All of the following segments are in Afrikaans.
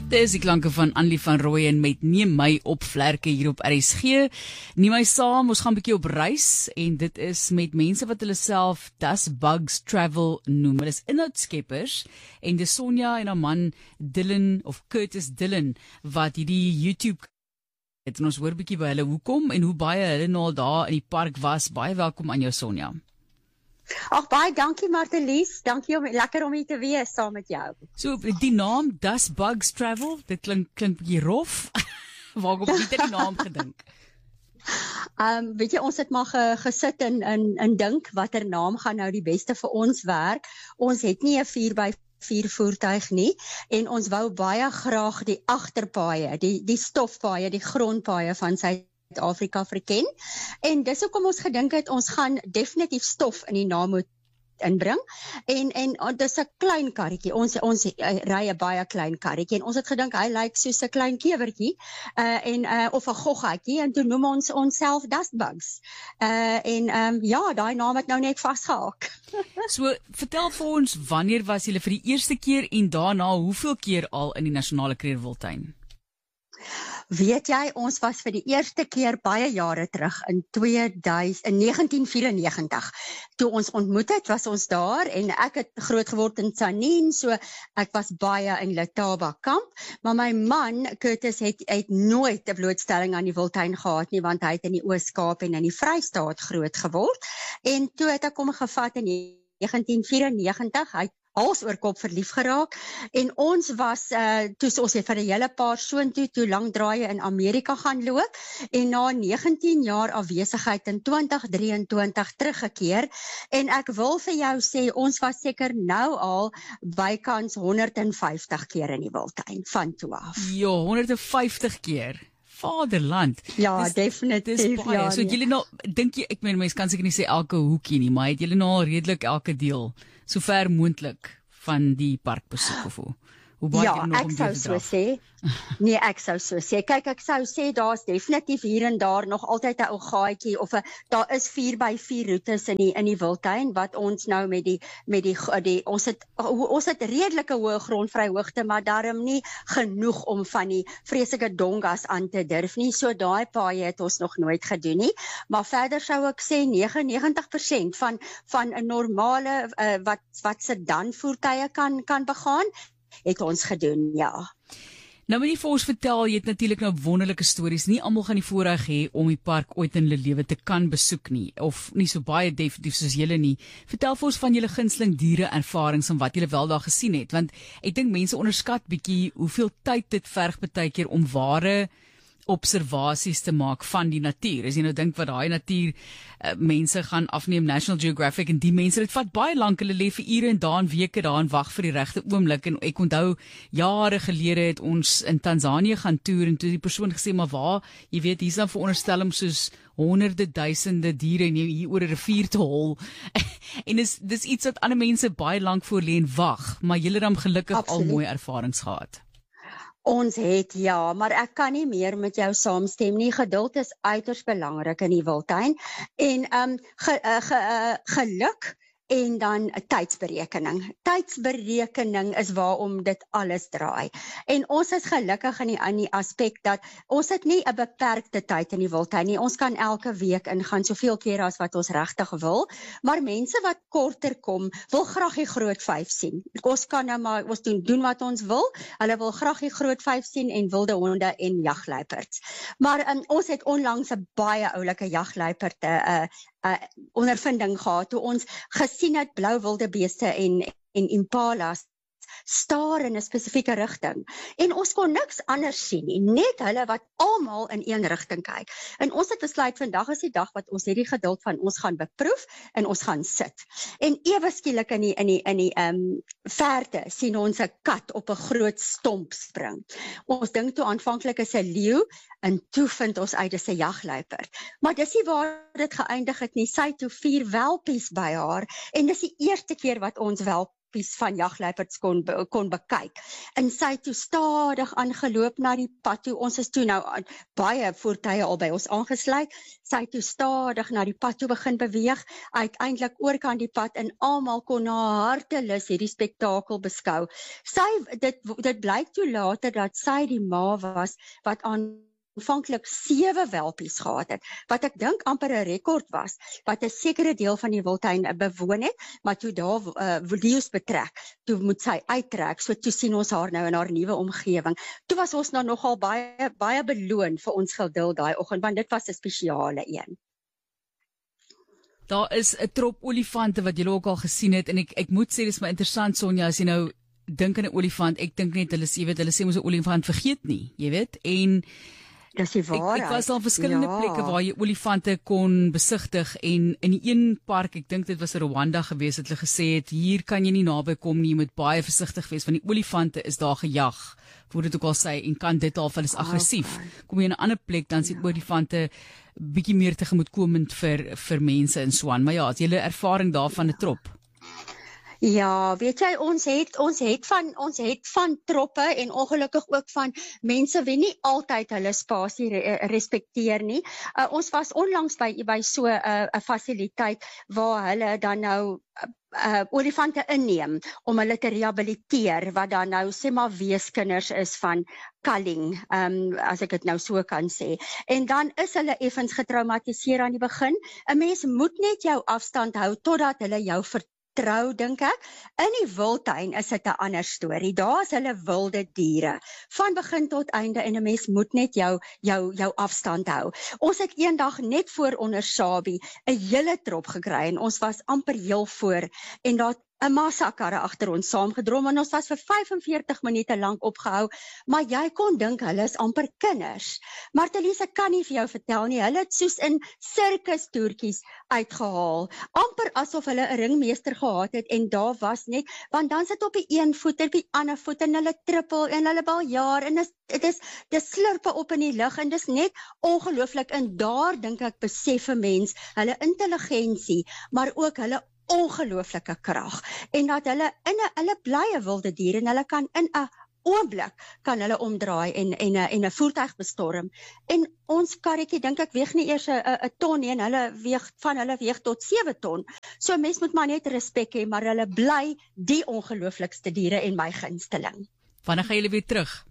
Dis die klanke van Annelie van Rooyen met Neem my op vlerke hier op RSG. Neem my saam, ons gaan 'n bietjie op reis en dit is met mense wat hulle self Dust Bugs Travel noem. Hulle is inhoudskeppers en dis Sonja en haar man Dylan of Curtis Dylan wat hierdie YouTube het en ons hoor 'n bietjie by hulle hoekom en hoe baie hulle nou al daar in die park was. Baie welkom aan jou Sonja. Ag baie dankie Martelies, dankie lekker om hier te wees saam met jou. So die naam Dust Bugs Travel, dit klink bietjie rof. Waarom het jy die naam gedink? Weet jy, ons het maar gesit en dink watter naam gaan nou die beste vir ons werk. Ons het nie 'n 4x4 voertuig nie en ons wou baie graag die agterpaaie, die stofpaaie, die grondpaaie van Suid-Afrika verken. En dis hoekom ons gedink het ons gaan definitief stof in die naam moet inbring. En dis 'n klein karretjie. Ons ry 'n baie klein karretjie en ons het gedink hy lyk soos 'n klein kewertjie of 'n goggatjie en toe noem ons onsself Dust Bugs. Ja, daai naam het nou net vasgehaak. So vertel vir ons, wanneer was julle vir die eerste keer en daarna hoeveel keer al in die Nasionale Kreerwiltuin? Weet jy, ons was vir die eerste keer baie jare terug in 1994. Toe ons ontmoet het, was ons daar en ek het groot geword in Tsanin, so ek was baie in Letaba kamp, maar my man, Curtis, het nooit 'n blootstelling aan die wildtuin gehad nie, want hy het in die Oos-Kaap en in die Vrystaat groot geword. En toe het ek hom gevat in 1994, hy hals oor kop verlief geraak en ons was toe ons het vir 'n hele paar soontoe lank draaie in Amerika gaan loop en na 19 jaar afwesigheid in 2023 teruggekeer en ek wil vir jou sê ons was seker nou al bykans 150 keer in die wildtuin van toe af. Ja, 150 keer. Vaderland. Ja, definitief. Dis baie. Ja, so julle nou, dink jy, ek meen mense kan seker nie sê elke hoekie nie, maar het julle nou al redelik elke deel so ver moontlik van die park besoek of hoe? Hoe baie ja, ek sou so sê. Nee, ek sou so sê. Kyk, ek sou sê daar's definitief hier en daar nog altyd 'n ou gaatjie of daar is 4x4 roetes in die wildtuin wat ons nou met die ons het redelike hoë grondvryhoogte, maar daarom nie genoeg om van die vreeslike dongas aan te durf nie. So daai paaie het ons nog nooit gedoen nie. Maar verder sou ek sê 99% van 'n normale wat sedan voertuie kan begaan, het ons gedoen, ja. Nou moet jy vir ons vertel, jy het natuurlik nou wonderlike stories. Nie almal gaan die voorreg hê om die park ooit in hulle lewe te kan besoek nie, of nie so baie definitief soos julle nie. Vertel vir ons van julle gunsteling diere ervarings en wat julle wel daar gesien het, want ek dink mense onderskat bietjie hoeveel tyd dit verg baie keer om ware observasies te maak van die natuur. As jy nou dink wat daai natuur mense gaan afneem, National Geographic en die mense, dit vat baie lank, hulle lê vir ure en dae en weke daar en wag vir die regte oomblik en ek onthou jare gelede het ons in Tansanië gaan toer en toe die persoon gesê, maar waar, jy weet, hier's dan veronderstel om soos honderde duisende diere en hier oor 'n rivier te hol. En dis iets wat ander mense baie lank voor lê en wag, maar julle het dan gelukkig Absoluut. al mooi ervarings gehad. Ons het, ja, maar ek kan nie meer met jou saamstem nie. Geduld is uiters belangrik in die wildtuin. En geluk en dan tydsberekening. Tydsberekening is waarom dit alles draai. En ons is gelukkig in die aspek dat ons het nie 'n beperkte tyd in die wildtuin nie. Ons kan elke week ingaan soveel keer as wat ons regtig wil, maar mense wat korter kom, wil graag die groot 5 sien. Ons kan nou maar ons doen wat ons wil. Hulle wil graag die groot 5 sien en wilde honde en jagluiperds. Maar ons het onlangs 'n baie oulike jagluiperd ondervinding gehad toe ons gesien het blou wilde beeste en impalas staar in 'n spesifieke rigting. En ons kon niks anders sien nie, net hulle wat almal in een rigting kyk. En ons het besluit vandag is die dag wat ons hierdie geduld van ons gaan beproef en ons gaan sit. En ewe skielik in die verte sien ons 'n kat op 'n groot stomp spring. Ons dink toe aanvanklik is 'n leeu en toe vind ons uit dis 'n jagluiperd. Maar dis nie waar dit geëindig het nie. Sy het toe 4 welpies by haar en dis die eerste keer wat ons welpies welpies van jagluiperds kon bekyk. En sy het toe stadig aangeloop na die pad toe. Ons is toe nou baie voertuie al by ons aangesluit. Sy het toe stadig na die pad toe begin beweeg, uiteindelik oorkant die pad en almal kon na hartelus hierdie spektakel beskou. Dit blyk toe later dat sy die ma was wat aanvanklik 7 welpies gehad het, wat ek dink amper 'n rekord was, wat 'n sekere deel van die wildtuin bewoon het, maar toe daar leeu's betrek, toe moet sy uittrek, so toe sien ons haar nou in haar nuwe omgewing. Toe was ons nou nogal baie beloon vir ons geduld daai oggend, want dit was 'n spesiale een. Daar is 'n trop olifante wat julle ook al gesien het, en ek moet sê, dis my interessant, Sonja, as jy nou dink aan 'n olifant, ek dink net, hulle sê mos 'n olifant vergeet nie, jy weet, en dis die waarheid. Ek was al verskillende plekke waar jy olifante kon besigtig, en in die een park, ek dink dit was Rwanda gewees, het hulle gesê het, hier kan jy nie naby kom nie, jy moet baie versigtig wees, want die olifante is daar gejag, voor dit ook al sê, en kan dit al, hulle is aggressief. Kom jy in 'n ander plek, dan sien olifante bietjie meer tegemoetkomend vir mense en so aan. Maar ja, as jy 'n ervaring daarvan 'n trop. Ja, weet jy, ons het van troppe en ongelukkig ook van mense wie nie altyd hulle spasie respekteer nie. Ons was onlangs by so 'n fasiliteit waar hulle dan nou olifante inneem om hulle te rehabiliteer, wat dan nou sê maar weeskinders is van culling, as ek dit nou so kan sê. En dan is hulle effens getraumatiseer aan die begin. 'n Mens moet net jou afstand hou totdat hulle jou vertrou, dink ek. In die wildtuin is dit 'n ander storie. Daar is hulle wilde diere van begin tot einde, en 'n mens moet net jou afstand hou. Ons het eendag net voor onder Sabie 'n hele trop gekry en ons was amper heel voor, en daar 'n massa karre agter ons saamgedrom, en ons was vir 45 minute lank opgehou, maar jy kon dink hulle is amper kinders. Maar Telise kan nie vir jou vertel nie, hulle het soos in sirkustoertjies uitgehaal, amper asof hulle 'n ringmeester gehad het, en daar was net, want dan sit op die een voet en op die ander voet, en hulle trippel en hulle baljaar, en dis slurpe op in die lug, en dis net ongelooflik, en daar dink ek besef 'n mens hulle intelligensie, maar ook hulle ongelooflike krag, en dat hulle blye wilde diere, en hulle kan in 'n oomblik kan hulle omdraai en 'n voertuig bestorm. En ons karretjie dink ek weeg nie eers 'n ton nie, en hulle weeg tot 7 ton. So mens moet maar net respek hê, maar hulle bly die ongelooflikste diere en my gunsteling. Wanneer gaan julle weer terug?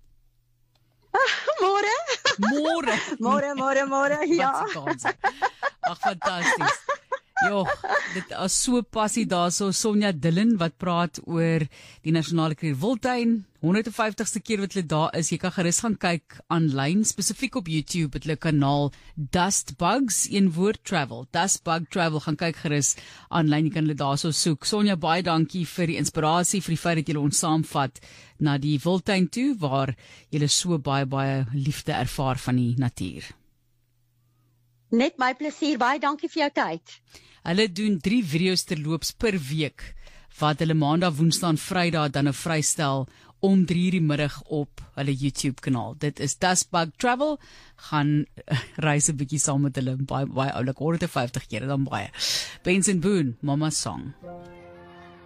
Môre, ja. Ag, fantasties. Jo, dit is so passie daarso. Sonja Dillon wat praat oor die Nasionale Kruger Wildtuin. 150ste keer wat hulle daar is. Jy kan gerus gaan kyk aanlyn, spesifiek op YouTube, het hulle kanaal Dustbugs, een woord travel. Dustbug Travel, gaan kyk gerus aanlyn, jy kan hulle daarso soek. Sonja, baie dankie vir die inspirasie, vir die feit dat julle ons saamvat na die wildtuin toe, waar julle so baie liefde ervaar van die natuur. Net my plesier, baie dankie vir jou tyd. Hulle doen 3 video's terloops per week, wat hulle maandag, woensdag en vrydag dan nou vrystel om 3:00 die middag op hulle YouTube kanaal. Dit is Dustbug Travel, gaan reis 'n bietjie saam met hulle, baie oulik, 150 keer dan baie. Benson Boone, Mama Song.